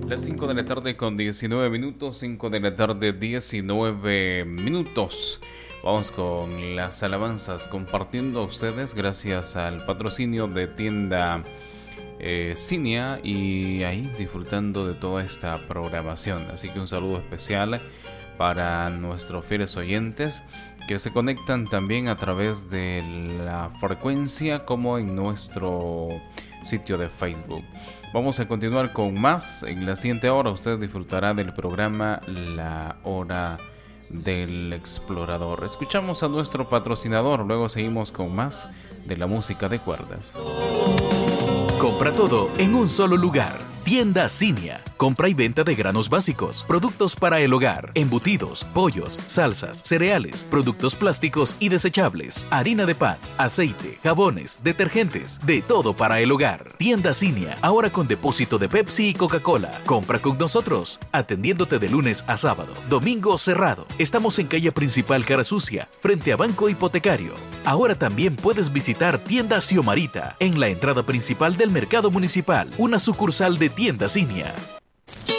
Las 5 de la tarde con 19 minutos, 5 de la tarde 19 minutos. Vamos con las alabanzas compartiendo a ustedes gracias al patrocinio de tienda Cinia y ahí disfrutando de toda esta programación. Así que un saludo especial para nuestros fieles oyentes que se conectan también a través de la frecuencia como en nuestro sitio de Facebook. Vamos a continuar con más. En la siguiente hora usted disfrutará del programa La Hora del Explorador. Escuchamos a nuestro patrocinador, luego seguimos con más de la música de cuerdas. Compra todo en un solo lugar. Tienda Cinia. Compra y venta de granos básicos, productos para el hogar, embutidos, pollos, salsas, cereales, productos plásticos y desechables, harina de pan, aceite, jabones, detergentes, de todo para el hogar. Tienda Cinia, ahora con depósito de Pepsi y Coca-Cola. Compra con nosotros, atendiéndote de lunes a sábado, domingo cerrado. Estamos en calle principal Cara Sucia, frente a Banco Hipotecario. Ahora también puedes visitar Tienda Xiomarita, en la entrada principal del mercado municipal, una sucursal de Tienda Cinia.